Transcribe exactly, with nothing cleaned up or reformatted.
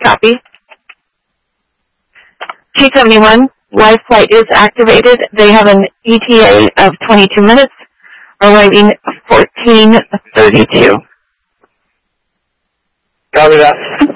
Copy. T seventy-one, live flight is activated. They have an E T A of twenty-two minutes, arriving fourteen thirty-two. Copy that.